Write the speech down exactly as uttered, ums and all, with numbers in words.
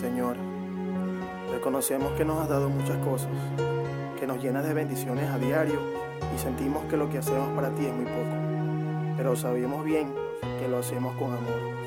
Señor, reconocemos que nos has dado muchas cosas, que nos llenas de bendiciones a diario y sentimos que lo que hacemos para ti es muy poco, pero sabemos bien que lo hacemos con amor.